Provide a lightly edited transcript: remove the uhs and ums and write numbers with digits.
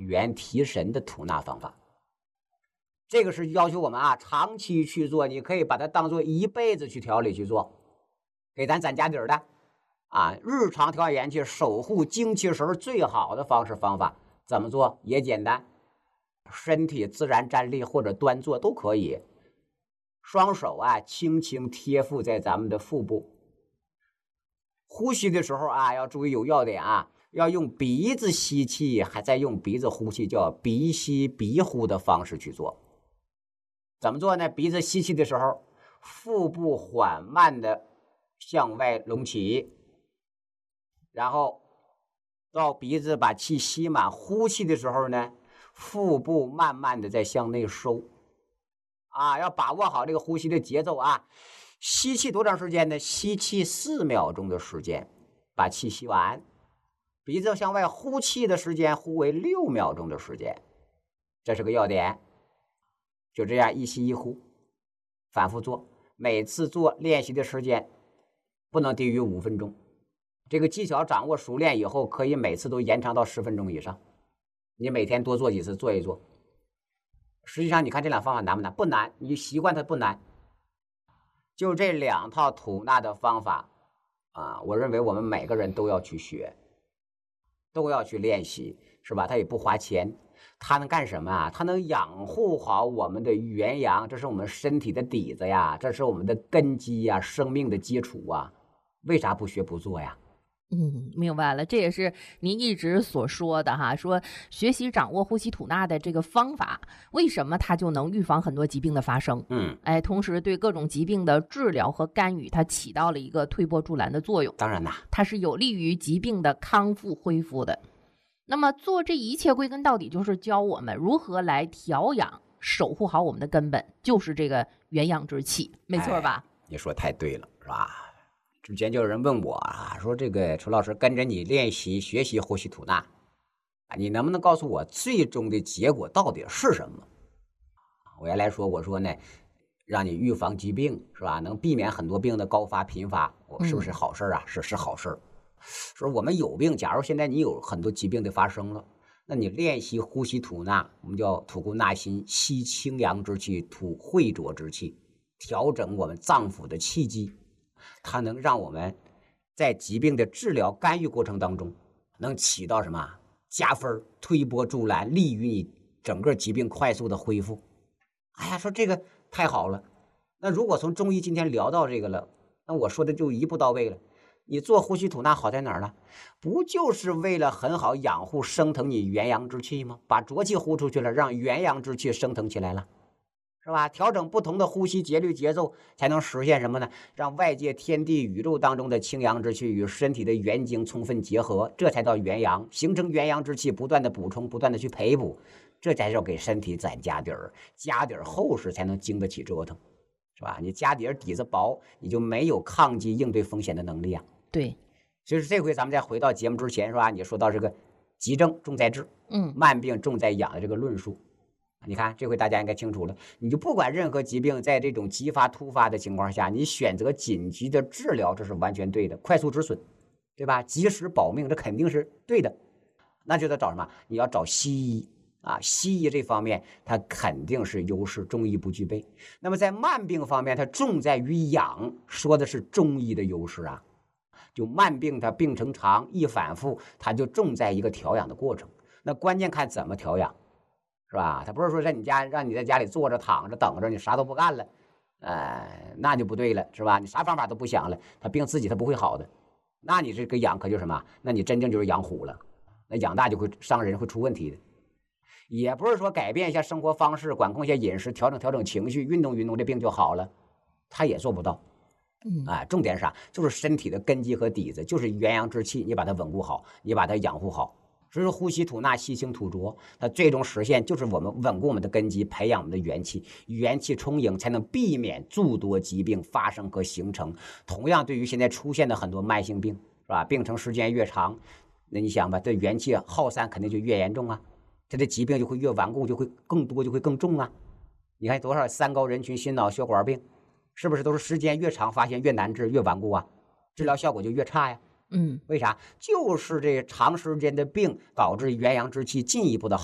元提神的吐纳方法。这个是要求我们长期去做，你可以把它当做一辈子去调理去做，给咱攒家底儿的日常调养元气、守护精气神最好的方式方法，怎么做也简单，身体自然站立或者端坐都可以。双手轻轻贴附在咱们的腹部，呼吸的时候要注意有要点要用鼻子吸气，还在用鼻子呼气，叫鼻吸鼻呼的方式去做。怎么做呢？鼻子吸气的时候，腹部缓慢的向外隆起，然后到鼻子把气吸满，呼气的时候呢，腹部慢慢的在向内收要把握好这个呼吸的节奏吸气多长时间呢？吸气4秒钟的时间，把气吸完。鼻子向外呼气的时间，呼为6秒钟的时间，这是个要点。就这样一吸一呼，反复做，每次做练习的时间不能低于5分钟。这个技巧掌握熟练以后，可以每次都延长到10分钟以上。你每天多做几次，做一做。实际上你看这两方法难不难？不难，你习惯它不难。就这2套吐纳的方法我认为我们每个人都要去学，都要去练习，是吧？它也不花钱，它能干什么它能养护好我们的元阳，这是我们身体的底子呀，这是我们的根基呀，生命的基础为啥不学不做呀？ 明白了，这也是您一直所说的说学习掌握呼吸吐纳的这个方法，为什么它就能预防很多疾病的发生？同时对各种疾病的治疗和干预，它起到了一个推波助澜的作用。 当然啦， 它是有利于疾病的康复恢复的。那么做这一切归根到底就是教我们如何来调养，守护好我们的根本，就是这个元阳之气，没错吧？ 你说太对了，是吧？之前就有人问我说这个楚老师跟着你练习学习呼吸吐纳你能不能告诉我最终的结果到底是什么？我原来说我说呢，让你预防疾病，是吧？能避免很多病的高发频发，是不是好事是好事。说我们有病，假如现在你有很多疾病的发生了，那你练习呼吸吐纳，我们叫吐故纳新，吸清阳之气，吐秽浊之气，调整我们脏腑的气机，它能让我们在疾病的治疗干预过程当中能起到什么加分，推波助澜，利于你整个疾病快速的恢复。说这个太好了。那如果从中医今天聊到这个了，那我说的就一步到位了。你做呼吸吐纳好在哪儿呢？不就是为了很好养护升腾你元阳之气吗？把浊气呼出去了，让元阳之气升腾起来了，是吧？调整不同的呼吸节律节奏，才能实现什么呢？让外界天地宇宙当中的清阳之气与身体的元精充分结合，这才叫元阳，形成元阳之气，不断的补充，不断的去培补，这才叫给身体攒家底儿，家底儿厚实才能经得起折腾，是吧？你家底儿底子薄，你就没有抗击应对风险的能力对， 所以这回咱们再回到节目之前，是吧？你说到这个急症重在治，慢病重在养的这个论述，你看这回大家应该清楚了。你就不管任何疾病，在这种急发突发的情况下，你选择紧急的治疗，这是完全对的，快速止损，对吧？及时保命，这肯定是对的。那就得找什么？你要找西医西医这方面它肯定是优势，中医不具备。那么在慢病方面，它重在于养，说的是中医的优势就慢病它病程长易反复，它就重在一个调养的过程。那关键看怎么调养，是吧？他不是说在你家让你在家里坐着躺着等着，你啥都不干了，那就不对了，是吧？你啥方法都不想了，他病自己他不会好的。那你这个养可就什么？那你真正就是养虎了，那养大就会伤人，会出问题的。也不是说改变一下生活方式，管控一下饮食，调整情绪，运动运动，这病就好了，他也做不到。重点是啥？就是身体的根基和底子，就是元阳之气，你把它稳固好，你把它养护好。所以说呼吸吐纳，吸清吐浊，它最终实现就是我们稳固我们的根基，培养我们的元气，元气充盈，才能避免诸多疾病发生和形成。同样，对于现在出现的很多慢性病，是吧？病程时间越长，那你想吧，这元气耗散肯定就越严重它的疾病就会越顽固，就会更多，就会更重你看多少三高人群心脑血管病，是不是都是时间越长发现越难治，越顽固治疗效果就越差呀？为啥？就是这长时间的病导致元阳之气进一步的